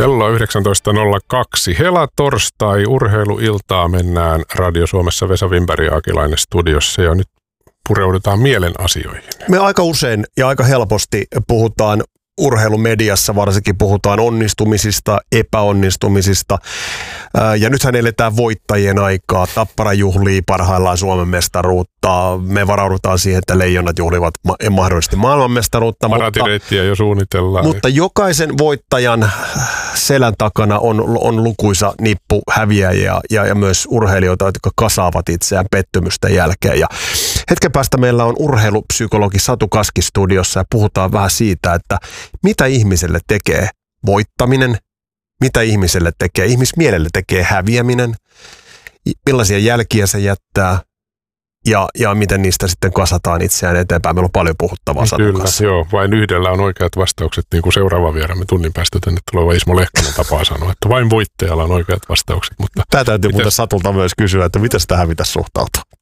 Kello 19.02. Hela-torstai, urheiluiltaa mennään Radio Suomessa Vesa Wimberg-Jaakilainen studiossa ja nyt pureudutaan mielen asioihin. Me aika usein ja aika helposti puhutaan urheilumediassa, varsinkin puhutaan onnistumisista, epäonnistumisista. Ja nythän eletään voittajien aikaa. Tappara juhlii parhaillaan Suomen mestaruutta. Me varaudutaan siihen, että Leijonat juhlivat mahdollisesti maailmanmestaruutta. Paratireittiä jo suunnitellaan. Mutta jokaisen voittajan selän takana on lukuisa nippu häviäjiä ja myös urheilijoita, jotka kasaavat itseään pettymysten jälkeen. Ja hetken päästä meillä on urheilupsykologi Satu Kaski studiossa ja puhutaan vähän siitä, että mitä ihmiselle tekee voittaminen, mitä ihmismielelle tekee häviäminen, millaisia jälkiä se jättää ja miten niistä sitten kasataan itseään eteenpäin. Meillä on paljon puhuttavaa Satun kanssa. Kyllä, joo. Vain yhdellä on oikeat vastaukset, niin kuin seuraava vieraamme tunnin päästä tänne tuleva Ismo Lehkonen tapaa sanoa, että vain voittajalla on oikeat vastaukset. Mutta tämä täytyy muuten Satulta myös kysyä, että miten tähän pitäisi suhtautua?